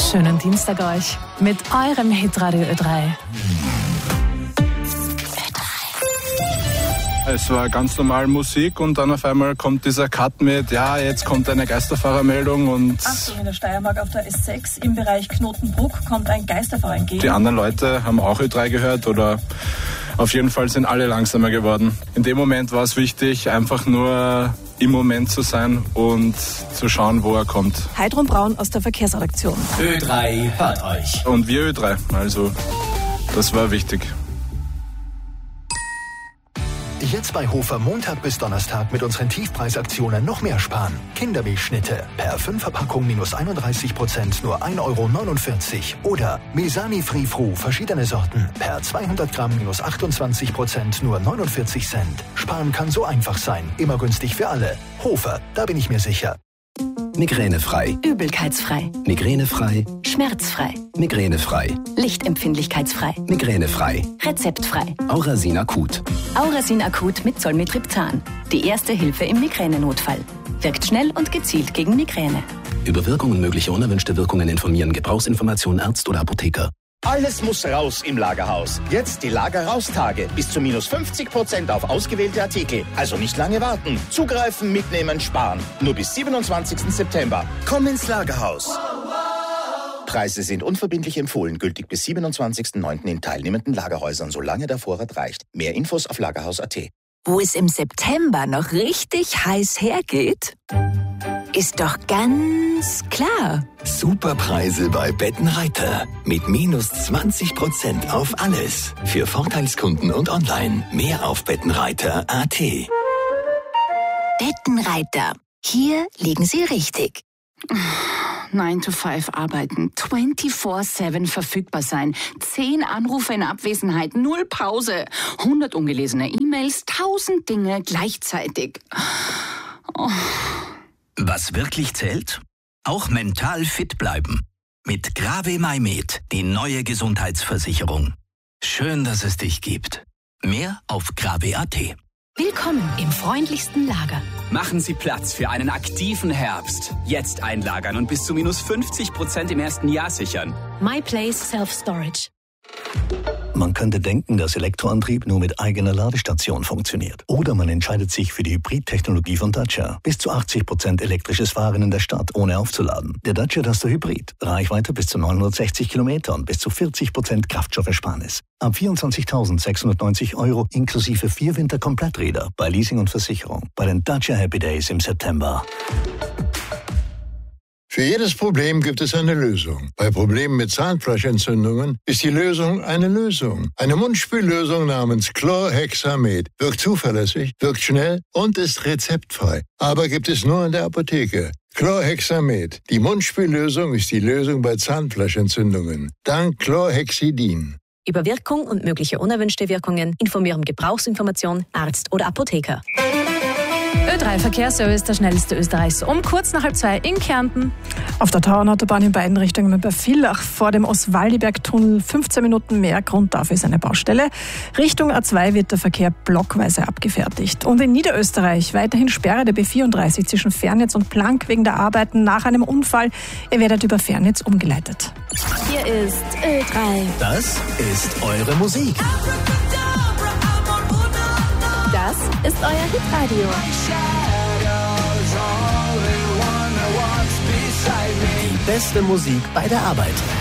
Schönen Dienstag euch mit eurem Hitradio Ö3. Es war ganz normal Musik und dann auf einmal kommt dieser Cut mit, ja, jetzt kommt eine Geisterfahrermeldung und... Achtung, in der Steiermark auf der S6 im Bereich Knotenbruck kommt ein Geisterfahrer entgegen. Die anderen Leute haben auch Ö3 gehört oder auf jeden Fall sind alle langsamer geworden. In dem Moment war es wichtig, einfach nur im Moment zu sein und zu schauen, wo er kommt. Heidrun Braun aus der Verkehrsredaktion. Ö3 hört euch. Und wir Ö3, also das war wichtig. Jetzt bei Hofer Montag bis Donnerstag mit unseren Tiefpreisaktionen noch mehr sparen. Kindermilchschnitte per 5er-Packung minus 31% nur 1,49 € oder Mesani Free Fru verschiedene Sorten per 200 Gramm minus 28% nur 49 Cent. Sparen kann so einfach sein, immer günstig für alle. Hofer, da bin ich mir sicher. Migränefrei. Übelkeitsfrei. Migränefrei. Schmerzfrei. Migränefrei. Lichtempfindlichkeitsfrei. Migränefrei. Rezeptfrei. Aurasin Akut. Aurasin Akut mit Zolmitriptan. Die erste Hilfe im Migränenotfall. Wirkt schnell und gezielt gegen Migräne. Über Wirkung und mögliche unerwünschte Wirkungen informieren. Gebrauchsinformation Arzt oder Apotheker. Alles muss raus im Lagerhaus. Jetzt die Lagerraustage. Bis zu minus 50% auf ausgewählte Artikel. Also nicht lange warten. Zugreifen, mitnehmen, sparen. Nur bis 27. September. Komm ins Lagerhaus. Preise sind unverbindlich empfohlen. Gültig bis 27.09. in teilnehmenden Lagerhäusern, solange der Vorrat reicht. Mehr Infos auf lagerhaus.at. Wo es im September noch richtig heiß hergeht, ist doch ganz klar. Superpreise bei Bettenreiter. Mit minus 20% auf alles. Für Vorteilskunden und online. Mehr auf bettenreiter.at. Bettenreiter. Hier liegen Sie richtig. 9 to 5 arbeiten, 24/7 verfügbar sein, 10 Anrufe in Abwesenheit, 0 Pause, 100 ungelesene E-Mails, 1000 Dinge gleichzeitig. Oh. Was wirklich zählt? Auch mental fit bleiben. Mit Grave MyMed, die neue Gesundheitsversicherung. Schön, dass es dich gibt. Mehr auf grave.at. Willkommen im freundlichsten Lager. Machen Sie Platz für einen aktiven Herbst. Jetzt einlagern und bis zu minus 50% im ersten Jahr sichern. MyPlace Self-Storage. Man könnte denken, dass Elektroantrieb nur mit eigener Ladestation funktioniert. Oder man entscheidet sich für die Hybrid-Technologie von Dacia. Bis zu 80% elektrisches Fahren in der Stadt, ohne aufzuladen. Der Dacia Duster Hybrid. Reichweite bis zu 960 Kilometer und bis zu 40% Kraftstoffersparnis. Ab 24.690 € inklusive 4 Winterkompletträder bei Leasing und Versicherung. Bei den Dacia Happy Days im September. Für jedes Problem gibt es eine Lösung. Bei Problemen mit Zahnfleischentzündungen ist die Lösung eine Lösung. Eine Mundspüllösung namens Chlorhexamed wirkt zuverlässig, wirkt schnell und ist rezeptfrei. Aber gibt es nur in der Apotheke. Chlorhexamed. Die Mundspüllösung ist die Lösung bei Zahnfleischentzündungen. Dank Chlorhexidin. Über Wirkung und mögliche unerwünschte Wirkungen informieren Gebrauchsinformation, Arzt oder Apotheker. Ö3 Verkehrsservice, der schnellste Österreichs. Um kurz nach 1:30 in Kärnten. Auf der Tauernautobahn in beiden Richtungen bei Villach vor dem Oswaldiberg-Tunnel 15 Minuten mehr. Grund dafür ist eine Baustelle. Richtung A2 wird der Verkehr blockweise abgefertigt. Und in Niederösterreich weiterhin Sperre der B34 zwischen Fernitz und Plank wegen der Arbeiten nach einem Unfall. Ihr werdet über Fernitz umgeleitet. Hier ist Ö3. Das ist eure Musik. Das ist euer Hitradio. Die beste Musik bei der Arbeit.